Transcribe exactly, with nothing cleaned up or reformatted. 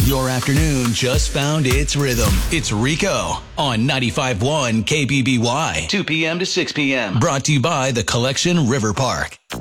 Your afternoon just found its rhythm. It's Rico on ninety-five point one K B B Y, two p.m. to six p.m. Brought to you by The Collection River Park.